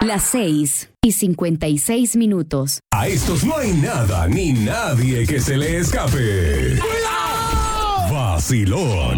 Las 6:56. A estos no hay nada ni nadie que se le escape. ¡Cuidado! Vacilón